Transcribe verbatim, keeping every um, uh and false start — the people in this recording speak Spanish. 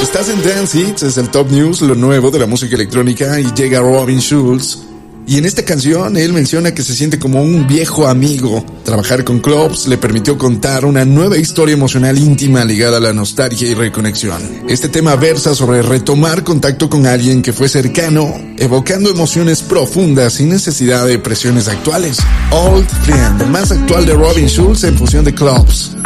Estás en Dance Hits, es el Top News, lo nuevo de la música electrónica, y llega Robin Schulz. Y en esta canción él menciona que se siente como un viejo amigo. Trabajar con Clubs le permitió contar una nueva historia emocional íntima ligada a la nostalgia y reconexión. Este tema versa sobre retomar contacto con alguien que fue cercano, evocando emociones profundas sin necesidad de presiones actuales. Old Friend, más actual de Robin Schulz en fusión de Clubs.